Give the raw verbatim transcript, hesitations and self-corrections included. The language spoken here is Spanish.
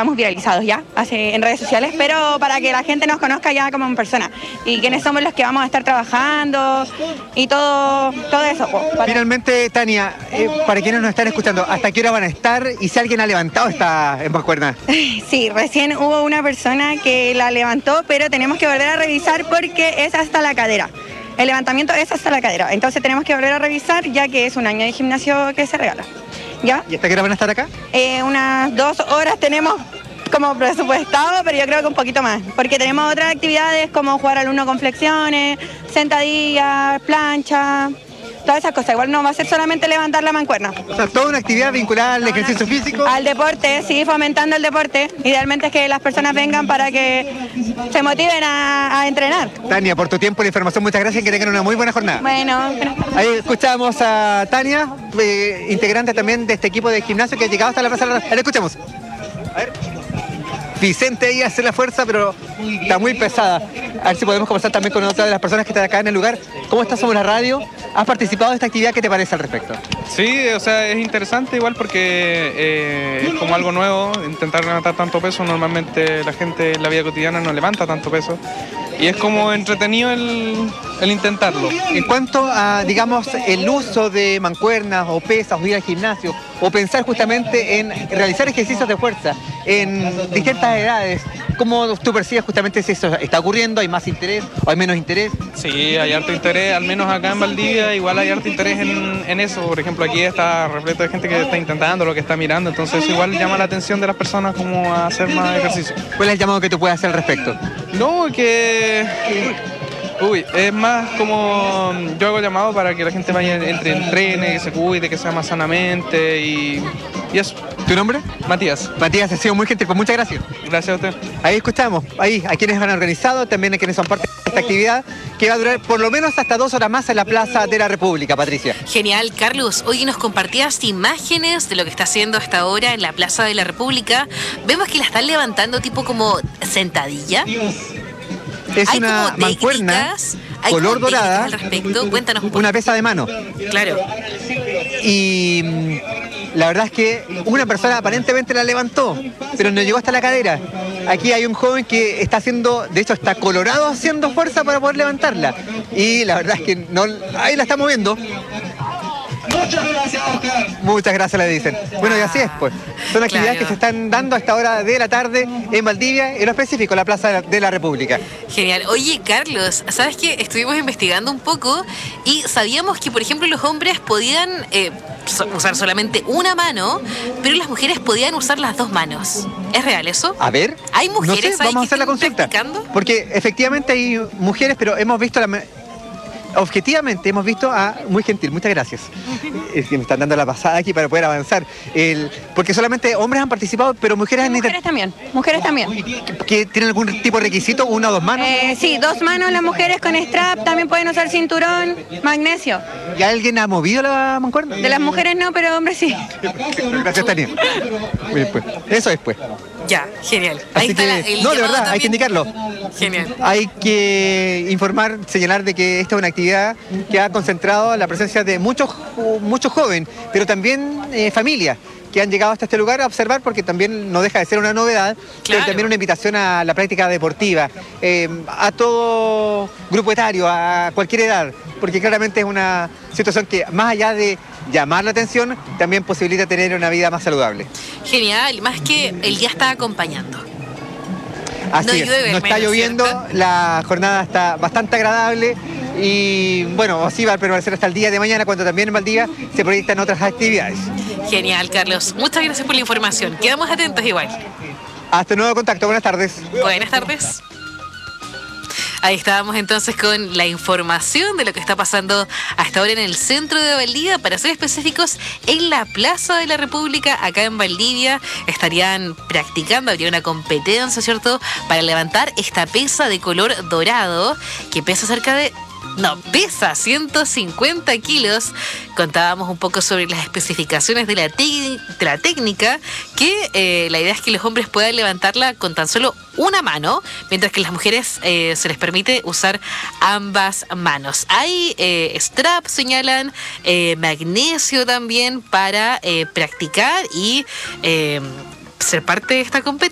estamos viralizados ya hace, en redes sociales, pero para que la gente nos conozca ya como en persona y quiénes somos los que vamos a estar trabajando y todo, todo eso. Pues, para... Finalmente, Tania, eh, para quienes nos están escuchando, ¿hasta qué hora van a estar y si alguien ha levantado esta en Mancuerna? Sí, recién hubo una persona que la levantó, pero tenemos que volver a revisar porque es hasta la cadera. El levantamiento es hasta la cadera, entonces tenemos que volver a revisar ya que es un año de gimnasio que se regala. ¿Ya? ¿Y hasta qué hora van a estar acá? Eh, unas dos horas tenemos como presupuestado, pero yo creo que un poquito más, porque tenemos otras actividades como jugar al uno con flexiones, sentadillas, plancha, todas esas cosas. Igual no va a ser solamente levantar la mancuerna. O sea, toda una actividad vinculada al ejercicio físico. Al deporte, sí, fomentando el deporte. Idealmente es que las personas vengan para que se motiven a, a entrenar. Tania, por tu tiempo y la información, muchas gracias y que tengan una muy buena jornada. Bueno, ahí escuchamos a Tania, eh, integrante también de este equipo de gimnasio que ha llegado hasta la plaza. La escuchemos. A ver. Vicente ahí hace la fuerza, pero está muy pesada. A ver si podemos conversar también con otra de las personas que están acá en el lugar. ¿Cómo estás sobre la radio? ¿Has participado de esta actividad? ¿Qué te parece al respecto? Sí, o sea, es interesante igual porque eh, es como algo nuevo, intentar levantar tanto peso. Normalmente la gente en la vida cotidiana no levanta tanto peso. Y es como entretenido el, el intentarlo. En cuanto a, digamos, el uso de mancuernas o pesas o ir al gimnasio o pensar justamente en realizar ejercicios de fuerza en distintas edades, ¿cómo tú percibes justamente si eso está ocurriendo? ¿Hay más interés o hay menos interés? Sí, hay harto interés, al menos acá en Valdivia igual hay harto interés en, en eso. Por ejemplo, aquí está repleto de gente que está intentando, lo que está mirando, entonces igual llama la atención de las personas como a hacer más ejercicio. ¿Cuál es el llamado que tú puedes hacer al respecto? No, que... Uy, es más como yo hago llamado para que la gente vaya, entre, entrene, que se cuide, que sea más sanamente y, y eso. ¿Tu nombre? Matías. Matías, ha sido muy gentil, pues muchas gracias. Gracias a usted. Ahí escuchamos, ahí a quienes han organizado, también a quienes son parte de esta actividad, que va a durar por lo menos hasta dos horas más en la Plaza de la República, Patricia. Genial, Carlos. Hoy nos compartías imágenes de lo que está haciendo hasta ahora en la Plaza de la República. Vemos que la están levantando tipo como sentadilla. Es hay una mancuerna color dorada, al respecto. Cuéntanos un poco. Una pesa de mano. Claro. Y la verdad es que una persona aparentemente la levantó, pero no llegó hasta la cadera. Aquí hay un joven que está haciendo, de hecho está colorado haciendo fuerza para poder levantarla. Y la verdad es que no, ahí la está moviendo. Muchas gracias, Oscar. Muchas gracias, le dicen. Bueno, y así es, pues. Son actividades claro. que se están dando a esta hora de la tarde en Valdivia, en lo específico, la Plaza de la, de la República. Genial. Oye, Carlos, ¿sabes qué? Estuvimos investigando un poco y sabíamos que, por ejemplo, los hombres podían eh, usar solamente una mano, pero las mujeres podían usar las dos manos. ¿Es real eso? A ver. ¿Hay mujeres no sé, vamos ahí a hacer la consulta. Porque efectivamente hay mujeres, pero hemos visto la... Objetivamente hemos visto a... Muy gentil, muchas gracias. Es que me están dando la pasada aquí para poder avanzar. El, porque solamente hombres han participado, pero mujeres han... Mujeres también, mujeres también. ¿Que, que tienen algún tipo de requisito? ¿Una o dos manos? Eh, sí, dos manos las mujeres con strap, también pueden usar cinturón, magnesio. ¿Y alguien ha movido la mancuerna? De las mujeres no, pero hombres sí. Gracias, Tania. Bien, pues. Eso es, pues. Ya, genial. Ahí Así está que, la, el no, de verdad, también. hay que indicarlo. Genial. Hay que informar, señalar de que esta es una actividad que ha concentrado la presencia de muchos, muchos jóvenes, pero también eh, familias que han llegado hasta este lugar a observar, porque también no deja de ser una novedad, claro. pero también una invitación a la práctica deportiva, eh, a todo grupo etario, a cualquier edad, porque claramente es una situación que, más allá de llamar la atención, también posibilita tener una vida más saludable. Genial, más que el día está acompañando. Así no, es, llueve, no está menos, lloviendo, ¿cierto? La jornada está bastante agradable y bueno, así va a permanecer hasta el día de mañana, cuando también en Valdivia se proyectan otras actividades. Genial, Carlos. Muchas gracias por la información. Quedamos atentos igual. Hasta nuevo contacto. Buenas tardes. Buenas tardes. Ahí estábamos entonces con la información de lo que está pasando hasta ahora en el centro de Valdivia. Para ser específicos, en la Plaza de la República, acá en Valdivia, estarían practicando, habría una competencia, ¿cierto?, para levantar esta pesa de color dorado, que pesa cerca de... No, pesa ciento cincuenta kilos. Contábamos un poco sobre las especificaciones de la, de la técnica, que eh, la idea es que los hombres puedan levantarla con tan solo una mano, mientras que a las mujeres eh, se les permite usar ambas manos. Hay eh, strap, señalan, eh, magnesio también para eh, practicar y eh, ser parte de esta competencia.